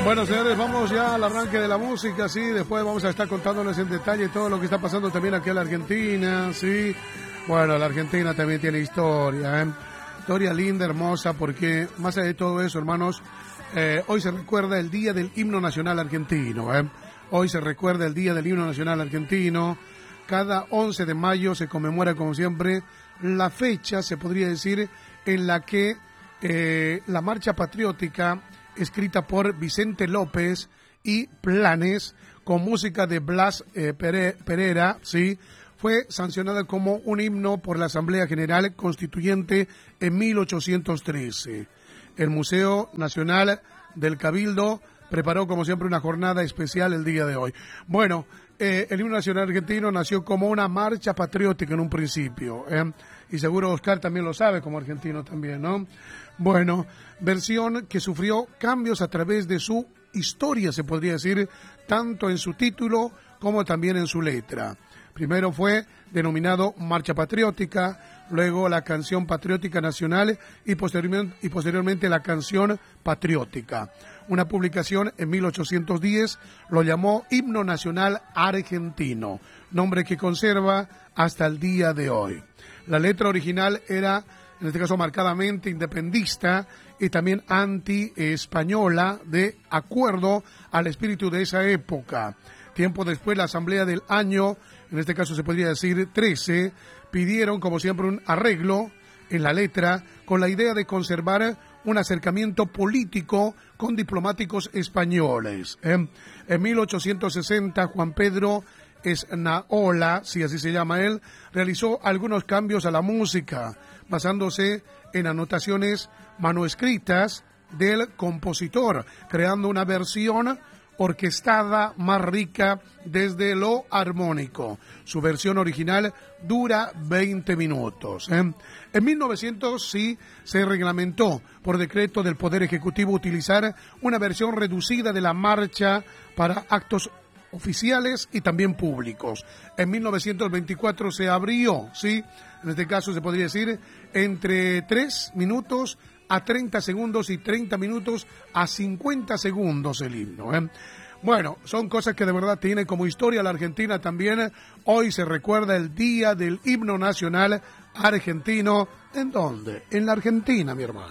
Bueno, señores, vamos ya al arranque de la música, sí, después vamos a estar contándoles en detalle todo lo que está pasando también aquí en la Argentina, sí. Bueno, la Argentina también tiene historia, historia linda, hermosa, porque más allá de todo eso, hermanos, hoy se recuerda el Día del Himno Nacional Argentino, Hoy se recuerda el Día del Himno Nacional Argentino. Cada 11 de mayo se conmemora, como siempre, la fecha, se podría decir, en la que la marcha patriótica, escrita por Vicente López y Planes, con música de Blas Pereira, ¿sí?, fue sancionada como un himno por la Asamblea General Constituyente en 1813. El Museo Nacional del Cabildo preparó, como siempre, una jornada especial el día de hoy. Bueno, el himno nacional argentino nació como una marcha patriótica en un principio, y seguro Oscar también lo sabe como argentino también, ¿no? Bueno, versión que sufrió cambios a través de su historia, se podría decir, tanto en su título como también en su letra. Primero fue denominado Marcha Patriótica, luego la Canción Patriótica Nacional y posteriormente la Canción Patriótica. Una publicación en 1810 lo llamó Himno Nacional Argentino, nombre que conserva hasta el día de hoy. La letra original era, en este caso, marcadamente independentista y también anti-española, de acuerdo al espíritu de esa época. Tiempo después, la Asamblea del año, en este caso se podría decir 13, pidieron, como siempre, un arreglo en la letra con la idea de conservar un acercamiento político con diplomáticos españoles. En 1860, Juan Pedro Esnaola, si así se llama él, realizó algunos cambios a la música, basándose en anotaciones manuscritas del compositor, creando una versión orquestada más rica desde lo armónico. Su versión original dura 20 minutos. En 1900 sí se reglamentó por decreto del Poder Ejecutivo utilizar una versión reducida de la marcha para actos oficiales y también públicos. En 1924 se abrió, sí, en este caso se podría decir, entre 3 minutos a 30 segundos y 30 minutos a 50 segundos el himno. Bueno, son cosas que de verdad tiene como historia la Argentina también. Hoy se recuerda el Día del Himno Nacional Argentino. ¿En dónde? En la Argentina, mi hermano.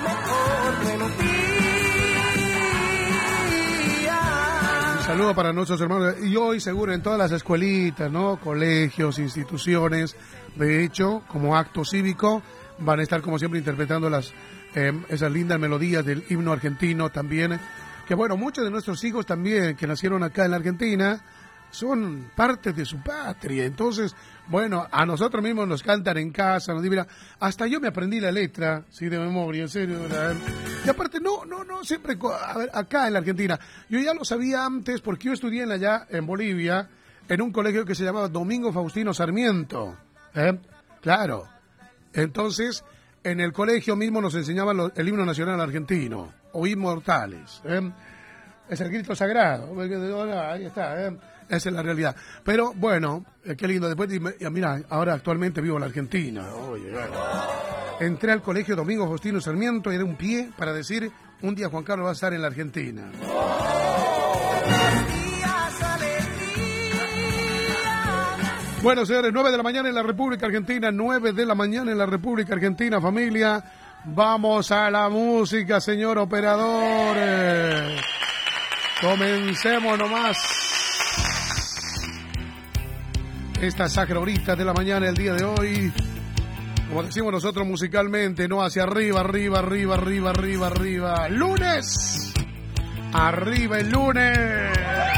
Un saludo para nuestros hermanos. Y hoy seguro en todas las escuelitas, ¿no? Colegios, instituciones, de hecho, como acto cívico, van a estar como siempre interpretando esas lindas melodías del himno argentino también, que bueno, muchos de nuestros hijos también que nacieron acá en la Argentina son parte de su patria. Entonces, bueno, a nosotros mismos nos cantan en casa, nos dicen, hasta yo me aprendí la letra, sí, de memoria, en serio. Y aparte, no, siempre, a ver, acá en la Argentina, yo ya lo sabía antes porque yo estudié allá en Bolivia, en un colegio que se llamaba Domingo Faustino Sarmiento, claro. Entonces, en el colegio mismo nos enseñaban el himno nacional argentino, o inmortales. Es el grito sagrado. Ahí está, esa es la realidad. Pero bueno, qué lindo. Después, mira, ahora actualmente vivo en la Argentina. Oye, entré al colegio Domingo Faustino Sarmiento y era un pie para decir, un día Juan Carlos va a estar en la Argentina. Bueno, señores, 9 de la mañana en la República Argentina, 9 de la mañana en la República Argentina, familia. Vamos a la música, señor operador. Comencemos nomás. Esta sacra horita de la mañana, el día de hoy, como decimos nosotros musicalmente, ¿no? Hacia arriba, arriba, arriba, arriba, arriba, arriba. ¡Lunes! ¡Arriba el lunes!